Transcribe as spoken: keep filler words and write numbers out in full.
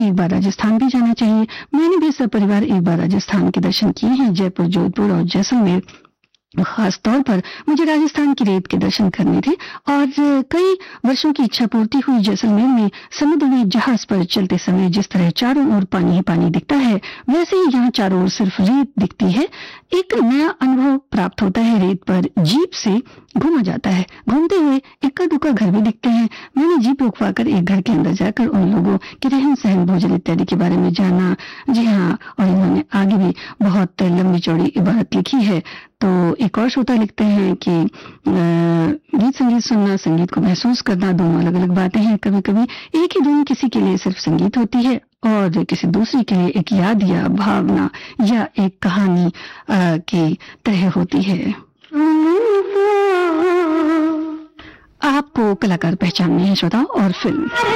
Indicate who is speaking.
Speaker 1: एक बार राजस्थान भी जाना चाहिए। मैंने भी सपरिवार एक बार राजस्थान के दर्शन किए हैं। जयपुर, जोधपुर और जैसलमेर, खास तौर पर मुझे राजस्थान की रेत के दर्शन करने थे और कई वर्षों की इच्छा पूर्ति हुई। जैसलमेर में समुद्र में जहाज पर चलते समय जिस तरह चारों ओर पानी ही पानी दिखता है, वैसे ही यहाँ चारों ओर सिर्फ रेत दिखती है। एक नया अनुभव प्राप्त होता है। रेत पर जीप से घूमा जाता है। घूमते हुए इक्का दुक्का घर भी दिखते हैं। मैंने जीप रुकवा कर एक घर के अंदर जाकर उन लोगों के रहन सहन, भोजन इत्यादि के बारे में जाना। जी हाँ, और इन्होंने आगे भी बहुत लंबी चौड़ी इबारत लिखी है। तो एक और श्रोता लिखते हैं कि गीत संगीत सुनना, संगीत को महसूस करना दोनों अलग अलग बातें हैं। कभी कभी एक ही धुन किसी के लिए सिर्फ संगीत होती है और किसी दूसरी के लिए एक याद या भावना या एक कहानी की तरह होती है। आपको कलाकार पहचानने हैं श्रोता और फिल्म